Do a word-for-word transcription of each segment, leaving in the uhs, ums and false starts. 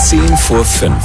zehn vor fünf.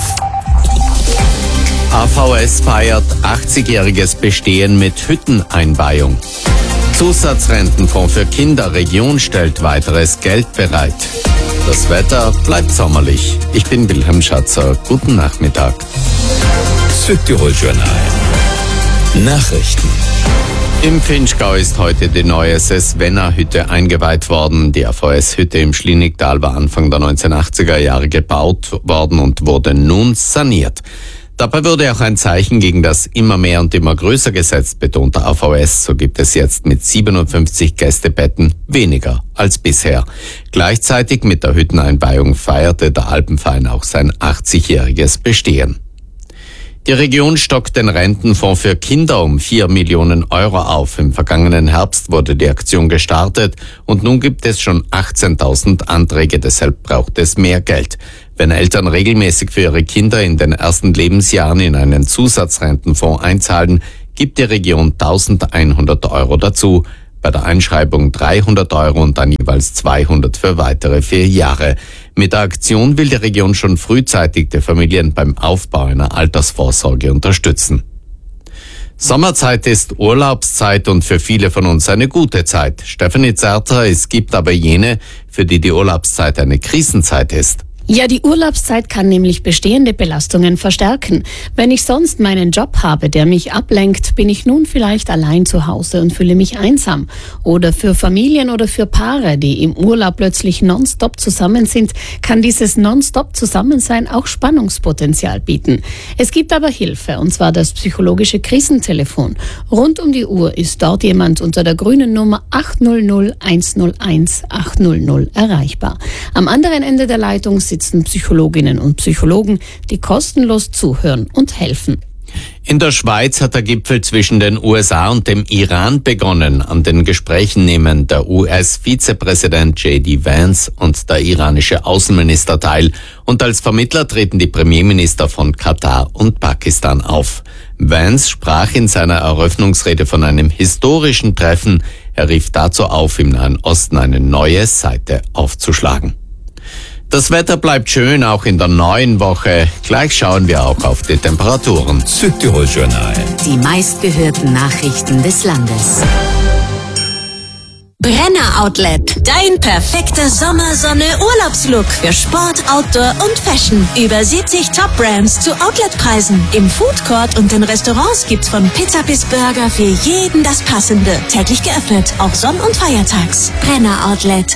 A V S feiert achtzigjähriges Bestehen mit Hütteneinweihung. Zusatzrentenfonds für Kinder Region stellt weiteres Geld bereit. Das Wetter bleibt sommerlich. Ich bin Wilhelm Schatzer. Guten Nachmittag. Südtirol-Journal. Nachrichten. Im Vinschgau ist heute die neue Sesvenna-Hütte eingeweiht worden. Die A V S-Hütte im Schlienigtal war Anfang der neunzehnhundertachtziger Jahre gebaut worden und wurde nun saniert. Dabei wurde auch ein Zeichen gegen das immer mehr und immer größer gesetzt, betont der A V S. So gibt es jetzt mit siebenundfünfzig Gästebetten weniger als bisher. Gleichzeitig mit der Hütteneinweihung feierte der Alpenverein auch sein achtzigjähriges Bestehen. Die Region stockt den Rentenfonds für Kinder um vier Millionen Euro auf. Im vergangenen Herbst wurde die Aktion gestartet und nun gibt es schon achtzehntausend Anträge, deshalb braucht es mehr Geld. Wenn Eltern regelmäßig für ihre Kinder in den ersten Lebensjahren in einen Zusatzrentenfonds einzahlen, gibt die Region eintausendeinhundert Euro dazu. Bei der Einschreibung dreihundert Euro und dann jeweils zweihundert für weitere vier Jahre. Mit der Aktion will die Region schon frühzeitig die Familien beim Aufbau einer Altersvorsorge unterstützen. Sommerzeit ist Urlaubszeit und für viele von uns eine gute Zeit. Stefanie Zerter, es gibt aber jene, für die die Urlaubszeit eine Krisenzeit ist. Ja, die Urlaubszeit kann nämlich bestehende Belastungen verstärken. Wenn ich sonst meinen Job habe, der mich ablenkt, bin ich nun vielleicht allein zu Hause und fühle mich einsam. Oder für Familien oder für Paare, die im Urlaub plötzlich nonstop zusammen sind, kann dieses nonstop Zusammensein auch Spannungspotenzial bieten. Es gibt aber Hilfe, und zwar das psychologische Krisentelefon. Rund um die Uhr ist dort jemand unter der grünen Nummer acht null null eins null eins acht null null erreichbar. Am anderen Ende der Leitung sitzen Psychologinnen und Psychologen, die kostenlos zuhören und helfen. In der Schweiz hat der Gipfel zwischen den U S A und dem Iran begonnen. An den Gesprächen nehmen der U S-Vizepräsident J D Vance und der iranische Außenminister teil. Und als Vermittler treten die Premierminister von Katar und Pakistan auf. Vance sprach in seiner Eröffnungsrede von einem historischen Treffen. Er rief dazu auf, im Nahen Osten eine neue Seite aufzuschlagen. Das Wetter bleibt schön, auch in der neuen Woche. Gleich schauen wir auch auf die Temperaturen. Südtirol-Journal. Die meistgehörten Nachrichten des Landes. Brenner Outlet. Dein perfekter Sommersonne-Urlaubslook für Sport, Outdoor und Fashion. Über siebzig Top-Brands zu Outletpreisen. Im Foodcourt und in Restaurants gibt's von Pizza bis Burger für jeden das Passende. Täglich geöffnet, auch Sonn- und Feiertags. Brenner Outlet.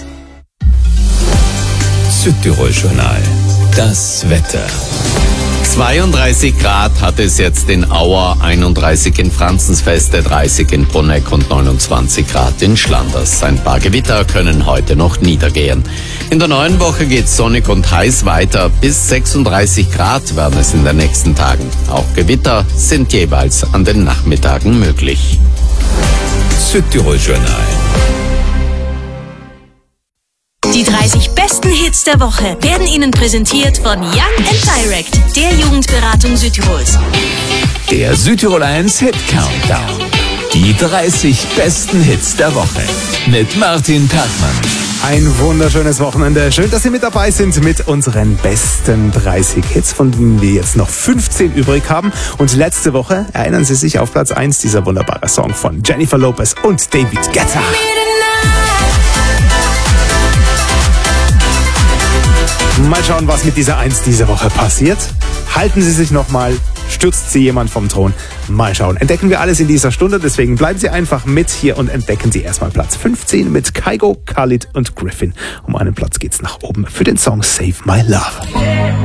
Südtirol-Journal. Das Wetter. zweiunddreißig Grad hat es jetzt in Auer, einunddreißig in Franzensfeste, dreißig in Bruneck und neunundzwanzig Grad in Schlanders. Ein paar Gewitter können heute noch niedergehen. In der neuen Woche geht's sonnig und heiß weiter. Bis sechsunddreißig Grad werden es in den nächsten Tagen. Auch Gewitter sind jeweils an den Nachmittagen möglich. Südtirol-Journal. Die dreißig besten Hits der Woche werden Ihnen präsentiert von Young and Direct, der Jugendberatung Südtirols. Der Südtirol eins Hit Countdown. Die dreißig besten Hits der Woche. Mit Martin Pertmann. Ein wunderschönes Wochenende. Schön, dass Sie mit dabei sind mit unseren besten dreißig Hits, von denen wir jetzt noch fünfzehn übrig haben. Und letzte Woche, erinnern Sie sich, auf Platz eins dieser wunderbare Song von Jennifer Lopez und David Guetta. Mal schauen, was mit dieser eins diese Woche passiert. Halten Sie sich nochmal, stürzt Sie jemand vom Thron. Mal schauen. Entdecken wir alles in dieser Stunde, deswegen bleiben Sie einfach mit hier und entdecken Sie erstmal Platz fünfzehn mit Kygo, Khalid und Griffin. Um einen Platz geht's nach oben für den Song Save My Love.